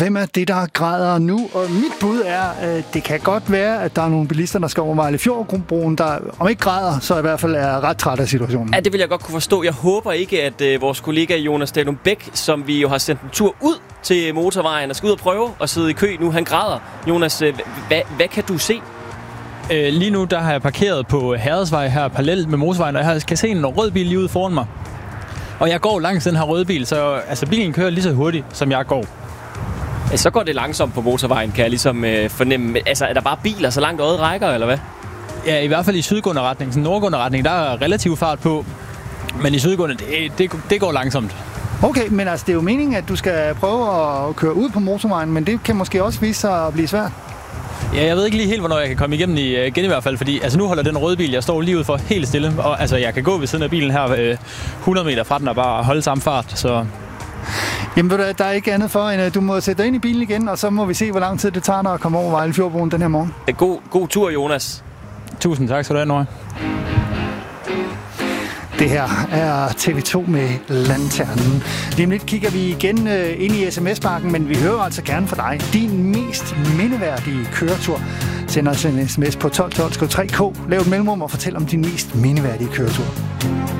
hvem er det, der græder nu? Og mit bud er, at det kan godt være, at der er nogle bilister, der skal over Vejle-Fjord-broen, der om ikke græder, så i hvert fald er ret træt af situationen. Ja, det vil jeg godt kunne forstå. Jeg håber ikke, at vores kollega Jonas Dalum Bæk, som vi jo har sendt en tur ud til motorvejen og skal ud og prøve at sidde i kø nu, han græder. Jonas, hvad kan du se? Lige nu der har jeg parkeret på Herredsvej her parallelt med motorvejen, og jeg kan se en rød bil lige ude foran mig. Og jeg går langs den her røde bil, så altså, bilen kører lige så hurtigt, som jeg går. Ja, så går det langsomt på motorvejen, kan jeg ligesom fornemme. Altså, er der bare biler, så langt øjet rækker, eller hvad? Ja, i hvert fald i sydgående retning. Sådan nordgående retning, der er relativ fart på. Men i sydgående, det går langsomt. Okay, men altså, det er jo meningen, at du skal prøve at køre ud på motorvejen, men det kan måske også vise sig at blive svært. Ja, jeg ved ikke lige helt, hvornår jeg kan komme igennem igen i hvert fald, fordi altså, nu holder den røde bil, jeg står lige ude for helt stille, og altså, jeg kan gå ved siden af bilen her 100 meter fra den og bare holde samme fart, så... Jamen, der er ikke andet for, end at du må sætte dig ind i bilen igen, og så må vi se, hvor lang tid det tager dig at komme over Vejle-Fjordbroen den her morgen. God tur, Jonas. Tusind tak skal du have, Nora. Det her er TV2 med Lanternen. Lige om lidt kigger vi igen ind i sms-bakken, men vi hører altså gerne fra dig. Din mest mindeværdige køretur. Send os en sms på 12 12 3K. Lav et mellemrum og fortæl om din mest mindeværdige køretur.